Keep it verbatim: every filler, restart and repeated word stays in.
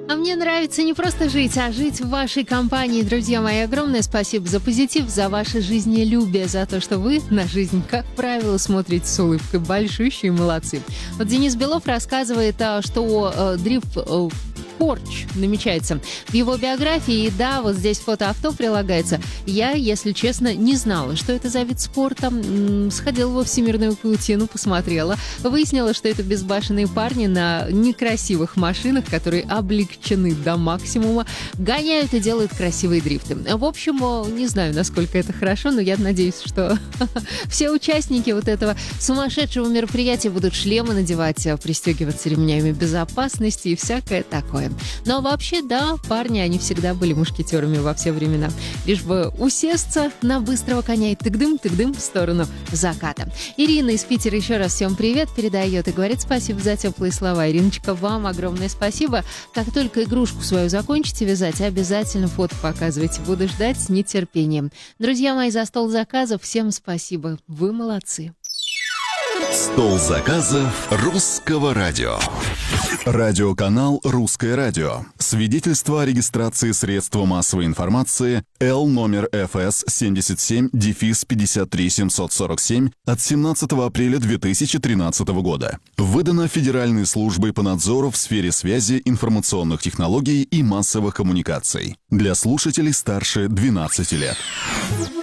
А мне нравится не просто жить, а жить в вашей компании. Друзья мои, огромное спасибо за позитив, за ваше жизнелюбие, за то, что вы на жизнь, как правило, смотрите с улыбкой. Большущие молодцы. Вот Денис Белов рассказывает, что э, дрифт... Э, Порч намечается в его биографии. И да, вот здесь фото авто прилагается. Я, если честно, не знала, что это за вид спорта. М-м, сходила во всемирную паутину, посмотрела. Выяснила, что это безбашенные парни на некрасивых машинах, которые облегчены до максимума, гоняют и делают красивые дрифты. В общем, не знаю, насколько это хорошо, но я надеюсь, что все участники вот этого сумасшедшего мероприятия будут шлемы надевать, пристегиваться ремнями безопасности и всякое такое. Но вообще, да, парни, они всегда были мушкетерами во все времена. Лишь бы усесться на быстрого коня и тык-дым, тык-дым в сторону заката. Ирина из Питера еще раз всем привет передает и говорит спасибо за теплые слова. Ириночка, вам огромное спасибо. Как только игрушку свою закончите вязать, обязательно фото показывайте. Буду ждать с нетерпением. Друзья мои, за стол заказов всем спасибо. Вы молодцы. Стол заказов Русского радио. Радиоканал «Русское радио». Свидетельство о регистрации средства массовой информации Л номер эф эс семьдесят семь пятьдесят три семьсот сорок семь от семнадцатого апреля две тысячи тринадцатого года. Выдано Федеральной службой по надзору в сфере связи, информационных технологий и массовых коммуникаций. Для слушателей старше двенадцати лет.